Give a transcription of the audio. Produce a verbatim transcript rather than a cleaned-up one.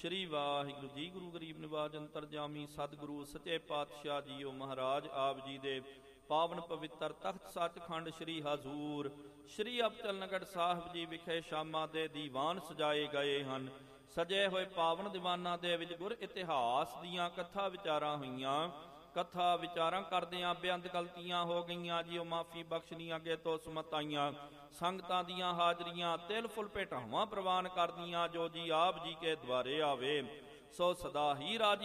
ਸ਼੍ਰੀ ਵਾਹਿਗੁਰੂ ਜੀ। ਗੁਰੂ ਗਰੀਬ ਨਿਵਾਜ ਅੰਤਰਜਾਮੀ ਸਤਿਗੁਰੂ ਸੱਚੇ ਪਾਤਸ਼ਾਹ ਜੀਓ ਮਹਾਰਾਜ ਆਪ ਜੀ ਦੇ ਪਾਵਨ ਪਵਿੱਤਰ ਤਖਤ ਸੱਚਖੰਡ ਸ਼੍ਰੀ ਹਜ਼ੂਰ ਸ਼੍ਰੀ ਅਬਚਲਨਗਰ ਸਾਹਿਬ ਜੀ ਵਿਖੇ ਸ਼ਾਮਾਂ ਦੇ ਦੀਵਾਨ ਸਜਾਏ ਗਏ ਹਨ। ਸਜੇ ਹੋਏ ਪਾਵਨ ਦੀਵਾਨਾਂ ਦੇ ਵਿੱਚ ਗੁਰ ਇਤਿਹਾਸ ਦੀਆਂ ਕਥਾ ਵਿਚਾਰਾਂ ਹੋਈਆਂ। ਕਥਾ ਵਿਚਾਰਾਂ ਕਰਦਿਆਂ ਬੇਅੰਤ ਗਲਤੀਆਂ ਹੋ ਗਈਆਂ ਜੀ, ਉਹ ਮਾਫੀ ਬਖਸ਼ਣੀ ਅੱਗੇ ਤੋਂ ਸਮਤਾਈਆਂ। ਸੰਗਤਾਂ ਦੀਆਂ ਹਾਜ਼ਰੀਆਂ ਤਿਲ ਫੁੱਲ ਭੇਟਾਵਾਂ ਪ੍ਰਵਾਨ ਕਰਦੀਆਂ, ਜੋ ਜੀ ਆਪ ਜੀ ਕੇ ਦੁਆਰੇ ਆਵੇ ਸੋ ਸਦਾ ਹੀ ਰਾਜੀ